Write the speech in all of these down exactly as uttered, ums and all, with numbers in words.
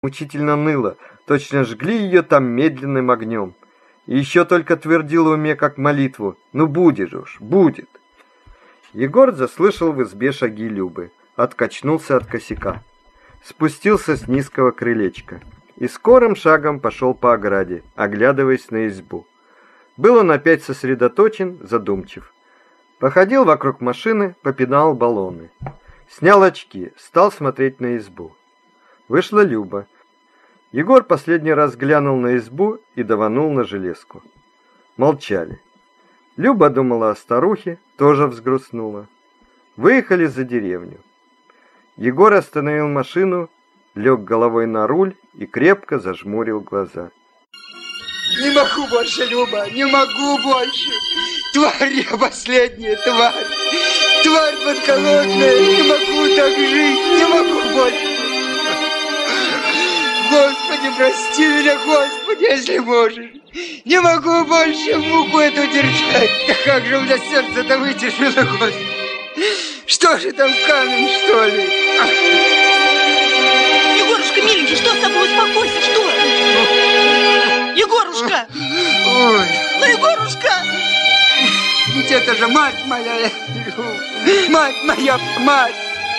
мучительно ныла, точно жгли ее там медленным огнем. И еще только твердила в уме, как молитву: «Ну будет уж, будет». Егор заслышал в избе шаги Любы, откачнулся от косяка, спустился с низкого крылечка и скорым шагом пошел по ограде, оглядываясь на избу. Был он опять сосредоточен, задумчив. Походил вокруг машины, попинал баллоны. Снял очки, стал смотреть на избу. Вышла Люба. Егор последний раз глянул на избу и даванул на железку. Молчали. Люба думала о старухе, тоже взгрустнула. Выехали за деревню. Егор остановил машину, лег головой на руль и крепко зажмурил глаза. Не могу больше, Люба, не могу больше. Тварь я последняя, тварь. Тварь подколодная, не могу так жить, не могу больше. Господи, прости меня, Господи, если можешь. Не могу больше муку эту держать. Да как же у меня сердце-то вытерпело, Господи. Что же там, камень, что ли? Егорушка, миленький, что с тобой? Успокойся, что? Егорушка! Ой. Ну, Егорушка! Ведь это же мать моя, мать моя, мать!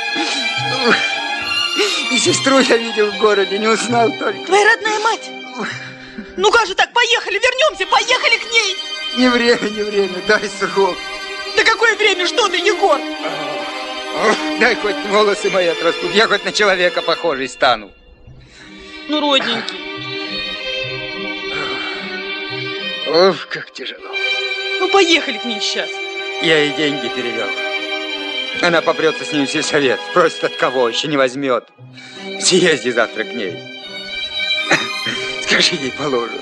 И сестру я видел в городе, не узнал только. Твоя родная мать? Ну как же так, поехали, вернемся, поехали к ней! Не время, не время, дай срок. Да какое время, что ты, Егор? Дай хоть волосы мои отрастут, я хоть на человека похожий стану. Ну, родненький. Ох, как тяжело. Ну, поехали к ней сейчас. Я ей деньги перевел. Она попрется с ним в сельсовет. Просит от кого, еще не возьмет. Съезди завтра к ней. Скажи, ей положено.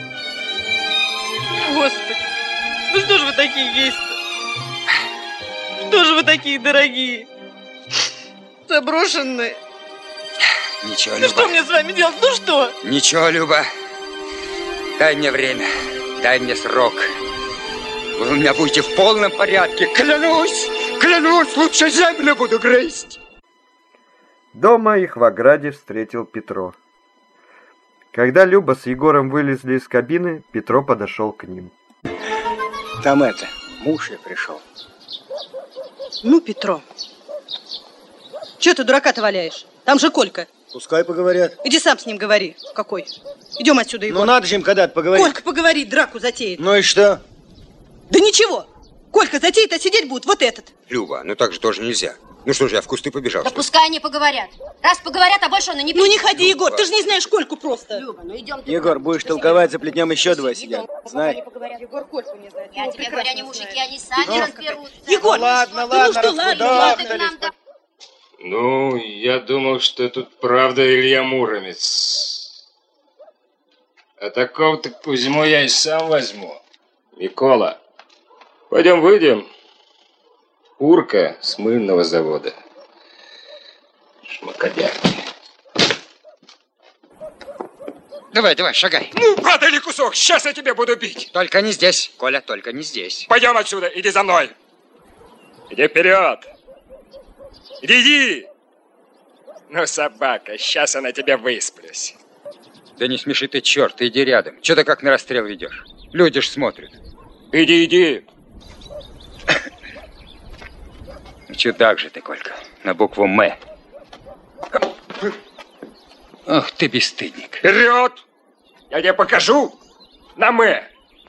Господи, ну что же вы такие есть-то? Что же вы такие дорогие? Заброшенные. Ничего, ну Люба. Что мне с вами делать? Ну что? Ничего, Люба. Дай мне время. Дай мне срок. Вы у меня будете в полном порядке. Клянусь, клянусь, лучше землю буду грызть. Дома их в ограде встретил Петро. Когда Люба с Егором вылезли из кабины, Петро подошел к ним. Там это, муж я пришел. Ну, Петро, чего ты дурака-то валяешь? Там же Колька. Пускай поговорят. Иди сам с ним говори. Какой? Идем отсюда, Егор. Ну надо же им когда-то поговорить. Колька поговорит, драку затеет. Ну и что? Да ничего. Колька затеет, а сидеть будет вот этот. Люба, ну так же тоже нельзя. Ну что же, я в кусты побежал. Да пускай они поговорят. Раз поговорят, а больше он и не... Ну не ходи, Егор, ты же не знаешь Кольку просто. Люба, ну идем. Егор, будешь толковать, заплетнем еще два сидят. Знай. Егор Кольку не знает. Я тебе говорю, они мужики, они сами разберутся. Егор, ну, ладно, ну, ладно, ну что, ладно, ладно. Ну, я думал, что тут правда Илья Муромец. А такого-то Кузьму я и сам возьму. Микола, пойдем выйдем. Урка с мыльного завода. Шмакодярки. Давай, давай, шагай. Ну, падали кусок, сейчас я тебя буду бить. Только не здесь, Коля, только не здесь. Пойдем отсюда, иди за мной. Иди вперед. Иди, иди. Ну, собака, сейчас она тебя высплюсь. Да не смеши ты, черт, ты иди рядом. Че ты как на расстрел ведешь? Люди ж смотрят. Иди, иди. Чудак же ты, Колька, на букву «М». Ах ты бесстыдник. Вперед! Я тебе покажу на «М».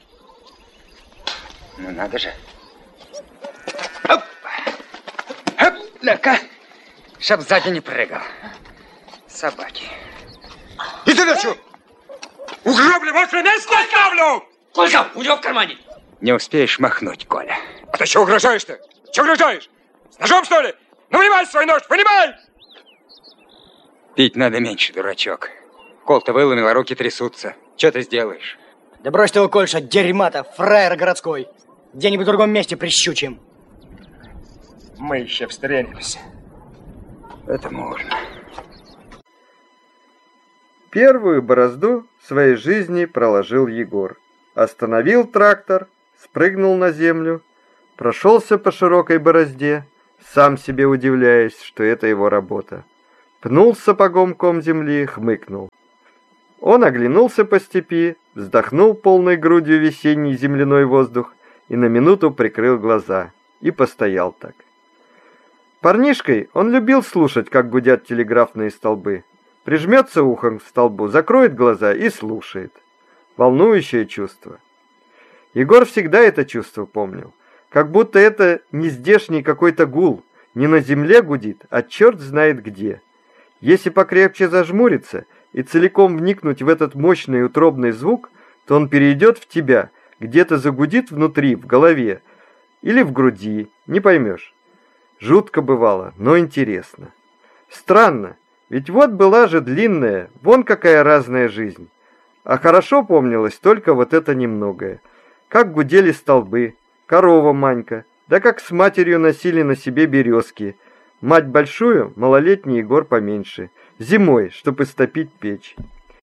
Ну надо же. Оп! Оп! Ну-ка, чтоб сзади не прыгал. Собаки. Иди лечу! Угроблю, вашее место оставлю! Колька, у него в кармане. Не успеешь махнуть, Коля. А ты что угрожаешь-то? Че угрожаешь? С ножом, что ли? Ну, вынимай свой нож, вынимай! Пить надо меньше, дурачок. Кол-то выломил, а руки трясутся. Че ты сделаешь? Да брось ты его, Кольша, дерьма-то, фраер городской. Где-нибудь в другом месте прищучим. Мы еще встретимся. Это можно. Первую борозду своей жизни проложил Егор. Остановил трактор, спрыгнул на землю, прошелся по широкой борозде, сам себе удивляясь, что это его работа. Пнул сапогом ком земли, хмыкнул. Он оглянулся по степи, вздохнул полной грудью весенний земляной воздух и на минуту прикрыл глаза и постоял так. Парнишкой он любил слушать, как гудят телеграфные столбы. Прижмется ухом к столбу, закроет глаза и слушает. Волнующее чувство. Егор всегда это чувство помнил. Как будто это не здешний какой-то гул, не на земле гудит, а черт знает где. Если покрепче зажмуриться и целиком вникнуть в этот мощный утробный звук, то он перейдет в тебя, где-то загудит внутри, в голове или в груди, не поймешь. Жутко бывало, но интересно. Странно, ведь вот была же длинная, вон какая разная жизнь. А хорошо помнилось только вот это немногое. Как гудели столбы, корова Манька, да как с матерью носили на себе березки. Мать большую, малолетний Егор поменьше, зимой, чтобы истопить печь.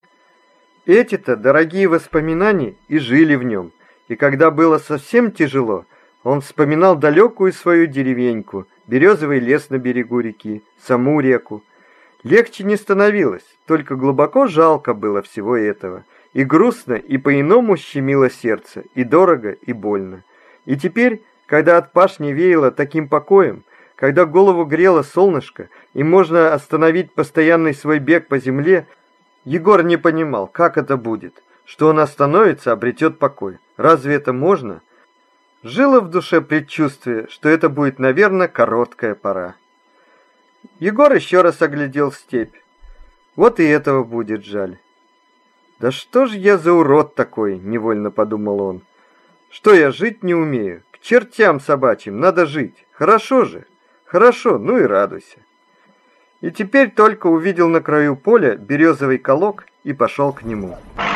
Эти-то дорогие воспоминания и жили в нем. И когда было совсем тяжело, он вспоминал далекую свою деревеньку, березовый лес на берегу реки, саму реку. Легче не становилось, только глубоко жалко было всего этого. И грустно, и по-иному щемило сердце, и дорого, и больно. И теперь, когда от пашни веяло таким покоем, когда голову грело солнышко, и можно остановить постоянный свой бег по земле, Егор не понимал, как это будет, что он остановится, обретет покой. Разве это можно? Жило в душе предчувствие, что это будет, наверное, короткая пора. Егор еще раз оглядел степь. Вот и этого будет жаль. «Да что ж я за урод такой?» — невольно подумал он. «Что я жить не умею? К чертям собачьим, надо жить. Хорошо же. Хорошо, ну и радуйся». И теперь только увидел на краю поля березовый колок и пошел к нему.